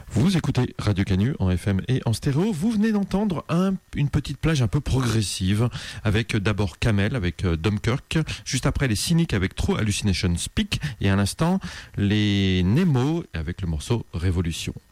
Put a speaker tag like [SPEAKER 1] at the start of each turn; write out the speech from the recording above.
[SPEAKER 1] Vous écoutez Radio Canu en FM et en stéréo. Vous venez d'entendre une petite plage un peu progressive avec d'abord Camel avec Dunkirk, juste après les Cyniques avec True Hallucination Speak et à l'instant les Nemo avec le morceau Révolution.